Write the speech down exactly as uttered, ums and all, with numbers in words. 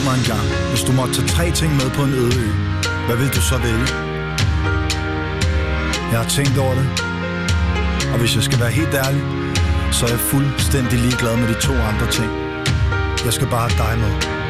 Fortæl mig engang, hvis du måtte tage tre ting med på en øde ø, hvad vil du så vælge? Jeg har tænkt over det, og hvis jeg skal være helt ærlig, så er jeg fuldstændig ligeglad med de to andre ting. Jeg skal bare have dig med.